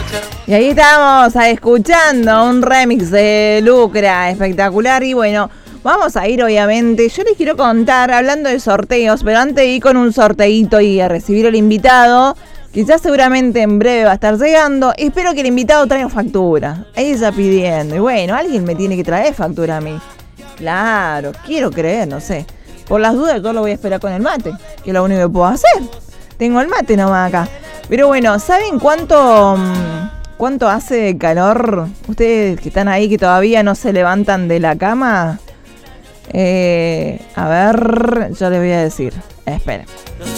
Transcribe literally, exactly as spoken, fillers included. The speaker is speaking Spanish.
Y ahí estamos escuchando un remix de Lucra, espectacular. Y bueno, vamos a ir obviamente, yo les quiero contar, hablando de sorteos, pero antes de ir con un sorteito y a recibir al invitado, quizás seguramente en breve va a estar llegando, espero que el invitado traiga factura. Ahí está pidiendo, y bueno, alguien me tiene que traer factura a mí. Claro, quiero creer, no sé. Por las dudas yo lo voy a esperar con el mate, que es lo único que puedo hacer. Tengo el mate nomás acá. Pero bueno, ¿saben cuánto, cuánto hace de calor? Ustedes que están ahí, que todavía no se levantan de la cama. Eh, a ver, yo les voy a decir. Esperen.